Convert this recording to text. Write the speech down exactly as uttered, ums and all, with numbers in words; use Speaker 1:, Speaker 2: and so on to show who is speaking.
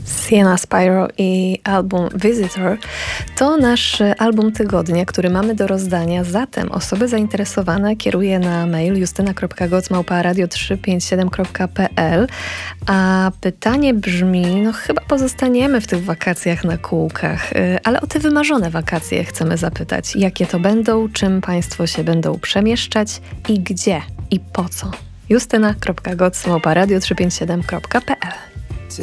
Speaker 1: Sienna Spyro i album Visitor to nasz album tygodnia, który mamy do rozdania. Zatem osoby zainteresowane kieruję na mail justyna kropka goc małpa radio trzysta pięćdziesiąt siedem kropka p l. A pytanie brzmi, no chyba pozostaniemy w tych wakacjach na kółkach, ale o te wymarzone wakacje chcemy zapytać. Jakie to będą, czym Państwo się będą przemieszczać i gdzie i po co? justyna kropka goc małpa radio trzysta pięćdziesiąt siedem kropka p l.